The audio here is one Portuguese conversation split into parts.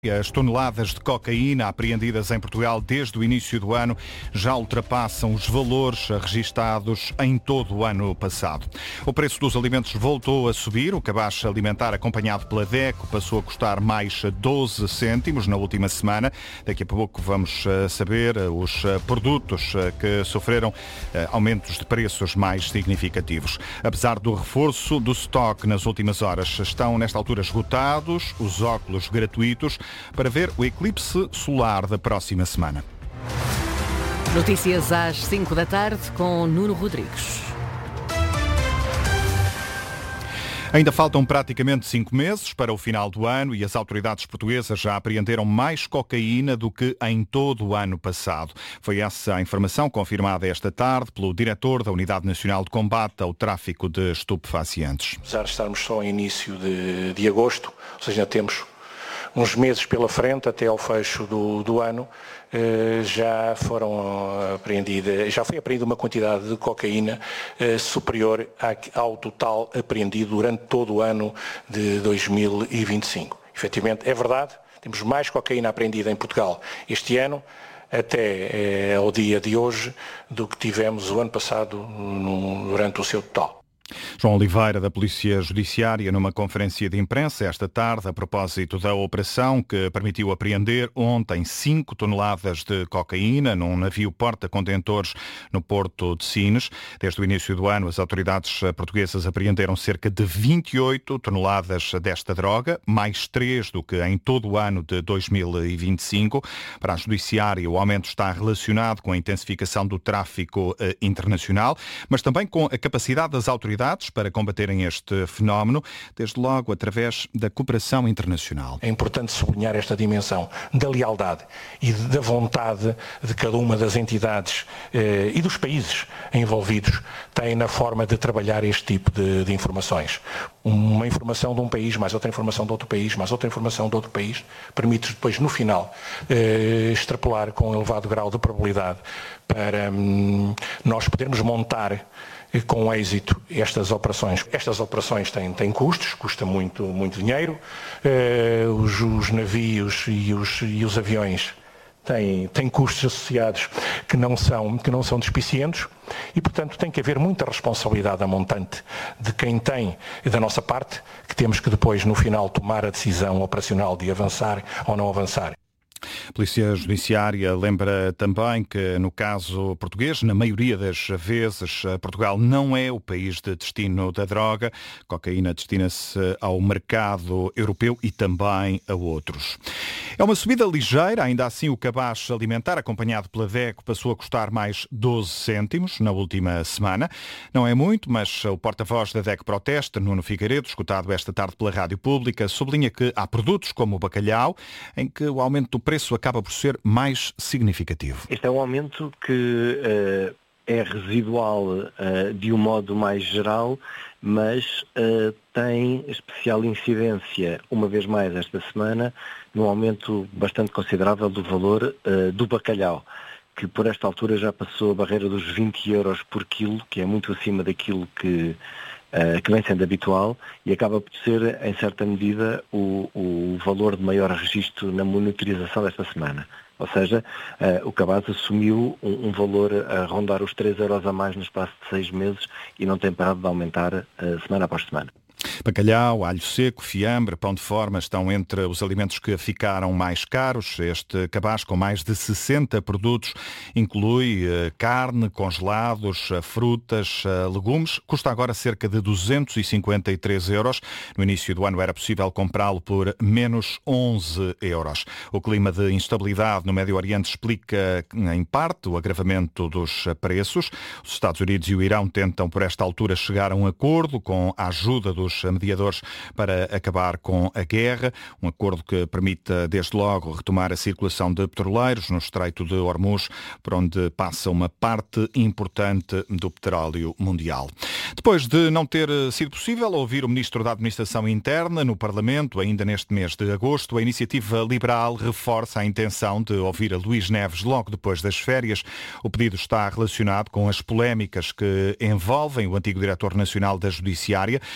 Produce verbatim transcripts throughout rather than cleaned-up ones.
As toneladas de cocaína apreendidas em Portugal desde o início do ano já ultrapassam os valores registados em todo o ano passado. O preço dos alimentos voltou a subir. O cabaz alimentar acompanhado pela DECO passou a custar mais doze cêntimos na última semana. Daqui a pouco vamos saber os produtos que sofreram aumentos de preços mais significativos. Apesar do reforço do estoque nas últimas horas, estão nesta altura esgotados os óculos gratuitos para ver o eclipse solar da próxima semana. Notícias às cinco da tarde com Nuno Rodrigues. Ainda faltam praticamente cinco meses para o final do ano e as autoridades portuguesas já apreenderam mais cocaína do que em todo o ano passado. Foi essa a informação confirmada esta tarde pelo diretor da Unidade Nacional de Combate ao Tráfico de Estupefacientes. Apesar de estarmos só em início de, de agosto, ou seja, temos uns meses pela frente até ao fecho do, do ano, eh, já foram apreendidas, já foi apreendida uma quantidade de cocaína eh, superior à, ao total apreendido durante todo o ano de dois mil e vinte e cinco. Efetivamente, é verdade, temos mais cocaína apreendida em Portugal este ano, até eh, ao dia de hoje, do que tivemos o ano passado no, durante o seu total. João Oliveira, da Polícia Judiciária, numa conferência de imprensa esta tarde, a propósito da operação que permitiu apreender ontem cinco toneladas de cocaína num navio porta-contentores no Porto de Sines. Desde o início do ano, as autoridades portuguesas apreenderam cerca de vinte e oito toneladas desta droga, mais três do que em todo o ano de dois mil e vinte e cinco. Para a Judiciária, o aumento está relacionado com a intensificação do tráfico eh, internacional, mas também com a capacidade das autoridades para combaterem este fenómeno, desde logo através da cooperação internacional. É importante sublinhar esta dimensão da lealdade e da vontade de cada uma das entidades eh, e dos países envolvidos têm na forma de trabalhar este tipo de, de informações. Uma informação de um país, mais outra informação de outro país, mais outra informação de outro país, permite depois, no final, eh, extrapolar com um elevado grau de probabilidade para hum, nós podermos montar com êxito estas operações. Estas operações têm, têm custos, custa muito, muito dinheiro, eh, os, os navios e os, e os aviões têm, têm custos associados que não são, que não são despicientos e, portanto, tem que haver muita responsabilidade a montante de quem tem, e da nossa parte, que temos que depois, no final, tomar a decisão operacional de avançar ou não avançar. A Polícia Judiciária lembra também que, no caso português, na maioria das vezes, Portugal não é o país de destino da droga. A cocaína destina-se ao mercado europeu e também a outros. É uma subida ligeira, ainda assim o cabaz alimentar, acompanhado pela DECO, passou a custar mais doze cêntimos na última semana. Não é muito, mas o porta-voz da DECO Proteste, Nuno Figueiredo, escutado esta tarde pela Rádio Pública, sublinha que há produtos como o bacalhau, em que o aumento do preço preço acaba por ser mais significativo. Este é um aumento que uh, é residual uh, de um modo mais geral, mas uh, tem especial incidência, uma vez mais esta semana, num aumento bastante considerável do valor uh, do bacalhau, que por esta altura já passou a barreira dos vinte euros por quilo, que é muito acima daquilo que Uh, que vem sendo habitual e acaba por ser, em certa medida, o, o valor de maior registro na monitorização desta semana. Ou seja, uh, o cabaz assumiu um, um valor a rondar os três euros a mais no espaço de seis meses e não tem parado de aumentar uh, semana após semana. Bacalhau, alho seco, fiambre, pão de forma estão entre os alimentos que ficaram mais caros. Este cabaz, com mais de sessenta produtos, inclui eh, carne, congelados, frutas, eh, legumes. Custa agora cerca de duzentos e cinquenta e três euros. No início do ano era possível comprá-lo por menos onze euros. O clima de instabilidade no Médio Oriente explica, em parte, o agravamento dos preços. Os Estados Unidos e o Irão tentam, por esta altura, chegar a um acordo com a ajuda dos mediadores para acabar com a guerra, um acordo que permita desde logo retomar a circulação de petroleiros no Estreito de Hormuz, por onde passa uma parte importante do petróleo mundial. Depois de não ter sido possível ouvir o Ministro da Administração Interna no Parlamento, ainda neste mês de agosto, a Iniciativa Liberal reforça a intenção de ouvir a Luís Neves logo depois das férias. O pedido está relacionado com as polémicas que envolvem o antigo Diretor Nacional da Judiciária, além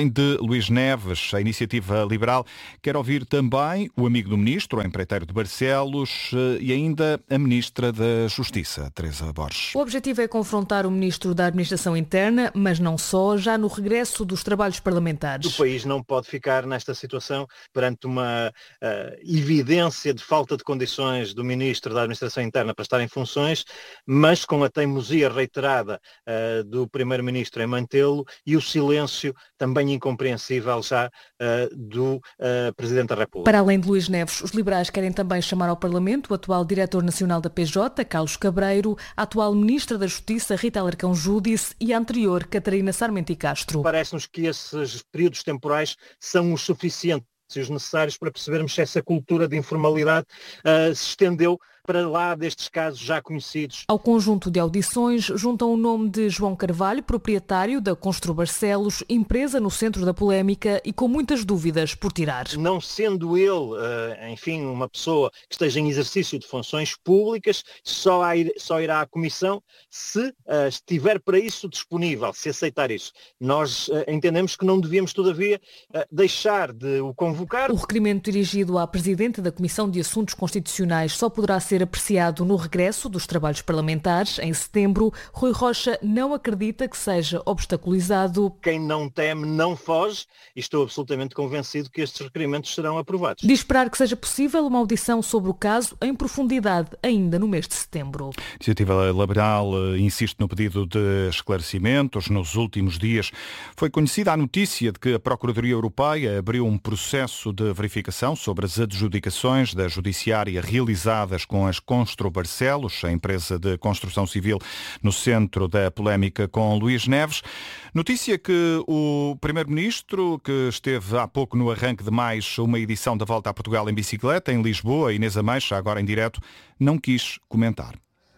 além de Luís Neves, a Iniciativa Liberal quer ouvir também o amigo do Ministro, o empreiteiro de Barcelos, e ainda a Ministra da Justiça, Teresa Borges. O objetivo é confrontar o Ministro da Administração Interna, mas não só, já no regresso dos trabalhos parlamentares. O país não pode ficar nesta situação perante uma uh, evidência de falta de condições do Ministro da Administração Interna para estar em funções, mas com a teimosia reiterada uh, do Primeiro-Ministro em mantê-lo e o silêncio também incompreensível já uh, do uh, Presidente da República. Para além de Luís Neves, os liberais querem também chamar ao Parlamento o atual Diretor Nacional da P J, Carlos Cabreiro, a atual Ministra da Justiça, Rita Alarcão Júdice, e a anterior, Catarina Sarmento e Castro. Parece-nos que esses períodos temporais são os suficientes e os necessários para percebermos se essa cultura de informalidade uh, se estendeu para lá destes casos já conhecidos. Ao conjunto de audições juntam o nome de João Carvalho, proprietário da Constru Barcelos, empresa no centro da polémica e com muitas dúvidas por tirar. Não sendo ele, enfim, uma pessoa que esteja em exercício de funções públicas, só, ir, só irá à Comissão se uh, estiver para isso disponível, se aceitar isso. Nós uh, entendemos que não devíamos, todavia, uh, deixar de o convocar. O requerimento dirigido à Presidente da Comissão de Assuntos Constitucionais só poderá ser apreciado no regresso dos trabalhos parlamentares em setembro. Rui Rocha não acredita que seja obstaculizado. Quem não teme não foge e estou absolutamente convencido que estes requerimentos serão aprovados. De esperar que seja possível uma audição sobre o caso em profundidade ainda no mês de setembro. A Iniciativa Liberal insiste no pedido de esclarecimentos. Nos últimos dias foi conhecida a notícia de que a Procuradoria Europeia abriu um processo de verificação sobre as adjudicações da Judiciária realizadas com as Constru Barcelos, a empresa de construção civil no centro da polémica com Luís Neves. Notícia que o Primeiro-Ministro, que esteve há pouco no arranque de mais uma edição da Volta a Portugal em bicicleta, em Lisboa, Inês Ameixa, agora em direto, não quis comentar.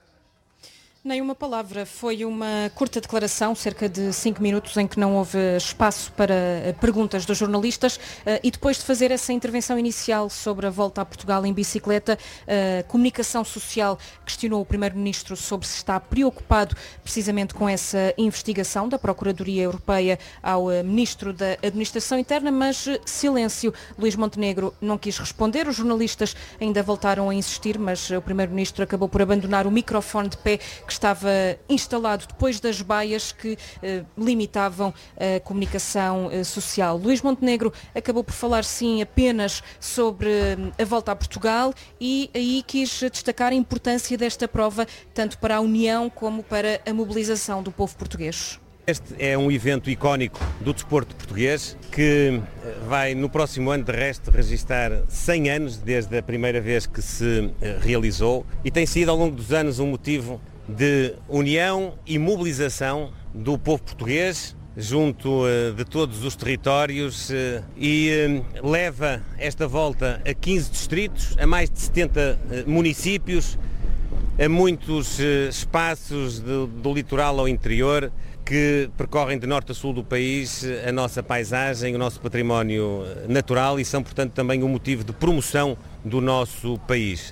Nem uma palavra. Foi uma curta declaração, cerca de cinco minutos, em que não houve espaço para perguntas dos jornalistas, e depois de fazer essa intervenção inicial sobre a volta a Portugal em bicicleta, a Comunicação Social questionou o Primeiro-Ministro sobre se está preocupado precisamente com essa investigação da Procuradoria Europeia ao Ministro da Administração Interna, mas silêncio. Luís Montenegro não quis responder, os jornalistas ainda voltaram a insistir, mas o Primeiro-Ministro acabou por abandonar o microfone de pé que estava instalado depois das baias que eh, limitavam a comunicação eh, social. Luís Montenegro acabou por falar sim apenas sobre eh, a volta a Portugal e aí quis destacar a importância desta prova tanto para a União como para a mobilização do povo português. Este é um evento icónico do desporto português que vai no próximo ano de resto registar cem anos desde a primeira vez que se realizou e tem sido ao longo dos anos um motivo de união e mobilização do povo português junto uh, de todos os territórios uh, e uh, leva esta volta a quinze distritos, a mais de setenta uh, municípios, a muitos uh, espaços do, do litoral ao interior que percorrem de norte a sul do país a nossa paisagem, o nosso património natural e são, portanto, também um motivo de promoção do nosso país.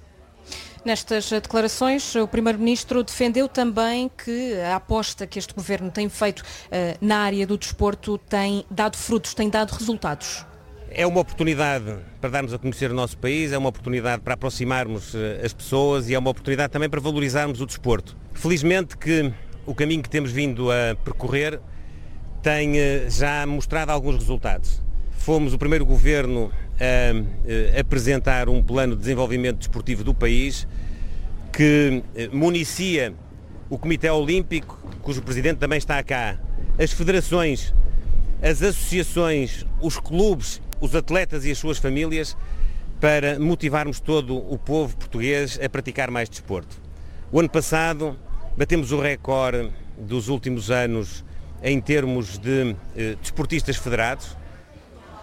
Nestas declarações, o Primeiro-Ministro defendeu também que a aposta que este Governo tem feito uh, na área do desporto tem dado frutos, tem dado resultados. É uma oportunidade para darmos a conhecer o nosso país, é uma oportunidade para aproximarmos uh, as pessoas e é uma oportunidade também para valorizarmos o desporto. Felizmente que o caminho que temos vindo a percorrer tem uh, já mostrado alguns resultados. Fomos o primeiro Governo a, a apresentar um plano de desenvolvimento desportivo do país que municia o Comitê Olímpico, cujo Presidente também está cá, as federações, as associações, os clubes, os atletas e as suas famílias para motivarmos todo o povo português a praticar mais desporto. O ano passado batemos o recorde dos últimos anos em termos de eh, desportistas federados.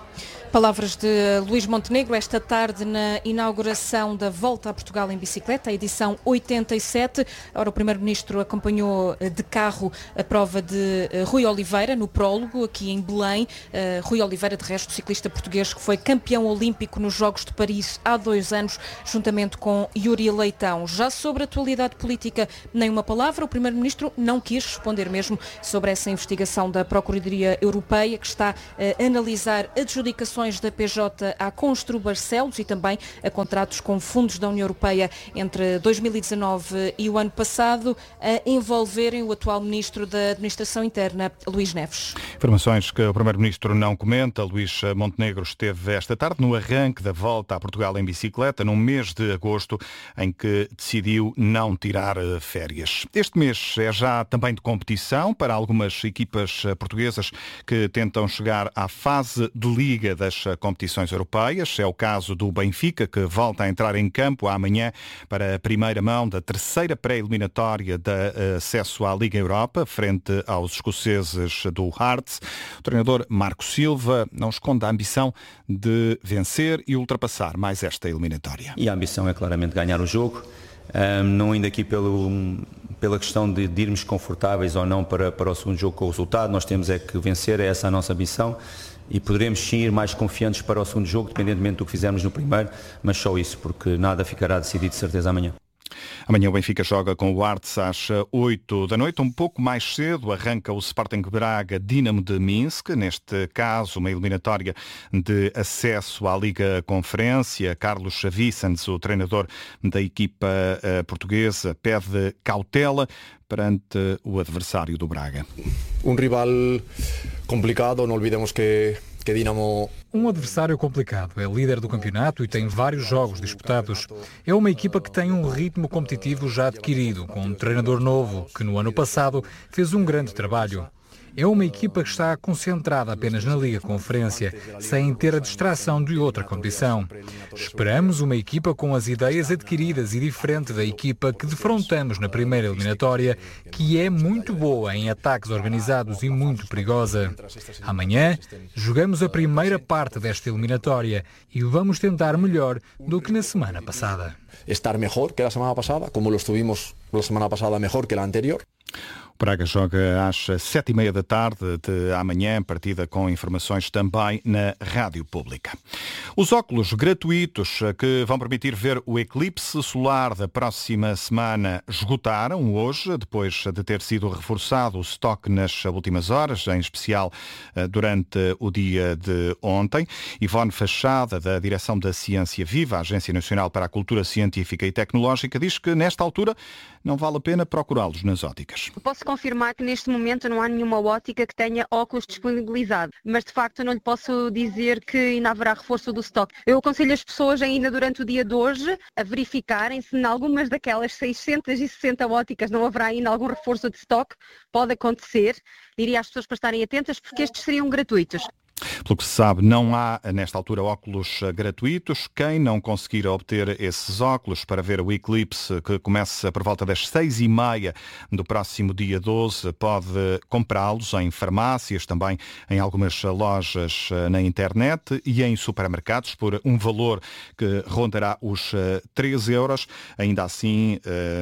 Palavras de Luís Montenegro esta tarde na inauguração da Volta a Portugal em Bicicleta, a edição oitenta e sete. Ora, o Primeiro-Ministro acompanhou de carro a prova de Rui Oliveira, no prólogo, aqui em Belém. Uh, Rui Oliveira, de resto, ciclista português que foi campeão olímpico nos Jogos de Paris há dois anos, juntamente com Yuri Leitão. Já sobre a atualidade política, nem uma palavra. O Primeiro-Ministro não quis responder mesmo sobre essa investigação da Procuradoria Europeia, que está a analisar adjudicações da P J à Constru Barcelos e também a contratos com fundos da União Europeia entre dois mil e dezanove e o ano passado, a envolverem o atual Ministro da Administração Interna, Luís Neves. Informações que o Primeiro-Ministro não comenta. Luís Montenegro esteve esta tarde no arranque da Volta a Portugal em Bicicleta, num mês de agosto, em que decidiu não tirar férias. Este mês é já também de competição para algumas equipas portuguesas que tentam chegar à fase de liga das competições europeias. É o caso do Benfica, que volta a entrar em campo amanhã para a primeira mão da terceira pré-eliminatória de acesso à Liga Europa, frente aos escoceses do Hearts. O treinador Marco Silva não esconde a ambição de vencer e ultrapassar mais esta eliminatória. E a ambição é claramente ganhar o jogo, um, não indo aqui pelo, pela questão de, de irmos confortáveis ou não para, para o segundo jogo com o resultado. Nós temos é que vencer, é essa a nossa ambição. E poderemos sim ir mais confiantes para o segundo jogo, dependentemente do que fizermos no primeiro, mas só isso, porque nada ficará decidido de certeza amanhã. Amanhã o Benfica joga com o Hearts às oito da noite. Um pouco mais cedo arranca o Sporting Braga Dinamo de Minsk, neste caso uma eliminatória de acesso à Liga Conferência. Carlos Vicens, o treinador da equipa uh, portuguesa, pede cautela perante o adversário do Braga. Um rival complicado, não olvidemos que que Dinamo... Um adversário complicado, é líder do campeonato e tem vários jogos disputados. É uma equipa que tem um ritmo competitivo já adquirido, com um treinador novo, que no ano passado fez um grande trabalho. É uma equipa que está concentrada apenas na Liga Conferência, sem ter a distração de outra competição. Esperamos uma equipa com as ideias adquiridas e diferente da equipa que defrontamos na primeira eliminatória, que é muito boa em ataques organizados e muito perigosa. Amanhã, jogamos a primeira parte desta eliminatória e vamos tentar melhor do que na semana passada. Estar melhor que a semana passada, como lo estuvimos a semana passada melhor que a anterior. O Braga joga às sete e meia da tarde de amanhã, partida com informações também na Rádio Pública. Os óculos gratuitos que vão permitir ver o eclipse solar da próxima semana esgotaram hoje, depois de ter sido reforçado o estoque nas últimas horas, em especial durante o dia de ontem. Ivone Fachada, da Direção da Ciência Viva, a Agência Nacional para a Cultura Científica e Tecnológica, diz que nesta altura não vale a pena procurá-los nas óticas. Posso confirmar que neste momento não há nenhuma ótica que tenha óculos disponibilizado, mas de facto não lhe posso dizer que ainda haverá reforço do estoque. Eu aconselho as pessoas ainda durante o dia de hoje a verificarem se em algumas daquelas seiscentas e sessenta óticas não haverá ainda algum reforço de estoque. Pode acontecer. Diria às pessoas para estarem atentas porque estes seriam gratuitos. Pelo que se sabe, não há, nesta altura, óculos gratuitos. Quem não conseguir obter esses óculos para ver o eclipse, que começa por volta das seis e meia do próximo dia doze, pode comprá-los em farmácias, também em algumas lojas na internet e em supermercados por um valor que rondará os três euros. Ainda assim,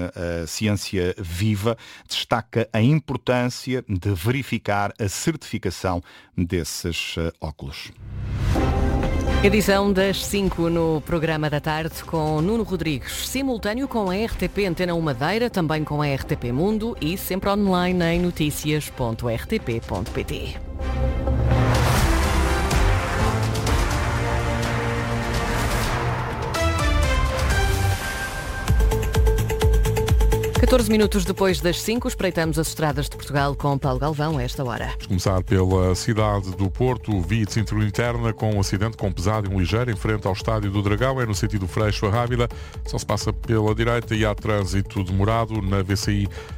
a Ciência Viva destaca a importância de verificar a certificação desses óculos. Edição das cinco no programa da tarde com Nuno Rodrigues, simultâneo com a R T P Antena um Madeira, também com a R T P Mundo e sempre online em noticias ponto r t p ponto p t. catorze minutos depois das cinco, espreitamos as estradas de Portugal com Paulo Galvão a esta hora. Vamos começar pela cidade do Porto, via de cintura interna, com um acidente com pesado e um ligeiro em frente ao Estádio do Dragão, é no sentido Freixo a Rábida, só se passa pela direita e há trânsito demorado na V C I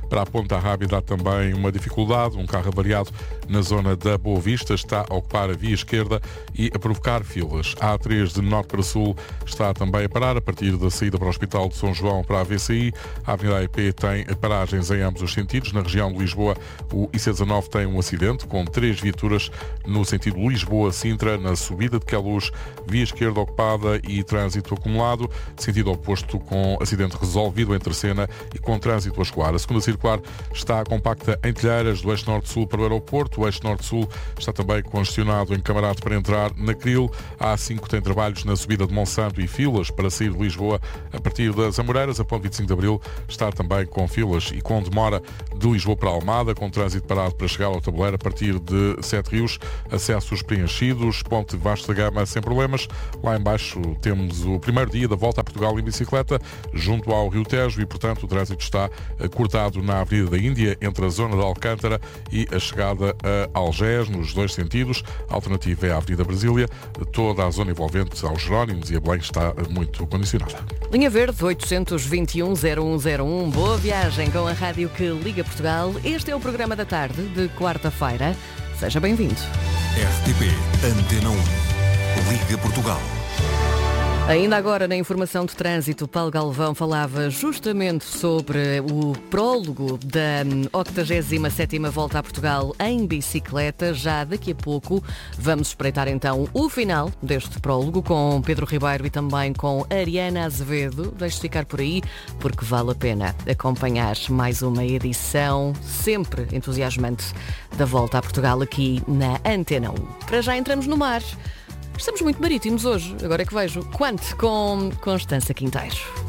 Para a Ponta Rábida há também uma dificuldade, um carro avariado na zona da Boa Vista está a ocupar a via esquerda e a provocar filas. A A três de norte para sul está também a parar a partir da saída para o Hospital de São João para a V C I. A Avenida A E P tem paragens em ambos os sentidos. Na região de Lisboa, o I C dezanove tem um acidente com três viaturas no sentido Lisboa-Sintra, na subida de Queluz, via esquerda ocupada e trânsito acumulado. Sentido oposto com acidente resolvido entre Sena e com trânsito a escoar. A segunda circular está compacta em Telheiras, do eixo norte-sul para o aeroporto. O eixo norte-sul está também congestionado em Camarate para entrar na Cril. A A cinco tem trabalhos na subida de Monsanto e filas para sair de Lisboa a partir das Amoreiras. A ponte vinte e cinco de Abril está também com filas e com demora de Lisboa para Almada, com trânsito parado para chegar ao Tabuleiro a partir de Sete Rios. Acessos preenchidos, ponte Vasco da Gama sem problemas. Lá em baixo temos o primeiro dia da volta a Portugal em bicicleta, junto ao Rio Tejo, e portanto o trânsito está cortado na Avenida da Índia, entre a zona de Alcântara e a chegada a Algés, nos dois sentidos. A alternativa é a Avenida Brasília. Toda a zona envolvente aos Jerónimos e a Belém está muito condicionada. Linha Verde, oitocentos e vinte e um, zero um zero um. Boa viagem com a rádio que liga Portugal. Este é o programa da tarde de quarta-feira. Seja bem-vindo. R T P Antena um. Liga Portugal. Ainda agora, na informação de trânsito, Paulo Galvão falava justamente sobre o prólogo da octogésima sétima Volta a Portugal em bicicleta. Já daqui a pouco vamos espreitar então o final deste prólogo com Pedro Ribeiro e também com Ariana Azevedo. Deixe-se ficar por aí, porque vale a pena acompanhar mais uma edição sempre entusiasmante da Volta a Portugal aqui na Antena um. Para já entramos no mar. Estamos muito marítimos hoje, agora é que vejo. Quanto com Constança Quinteiro.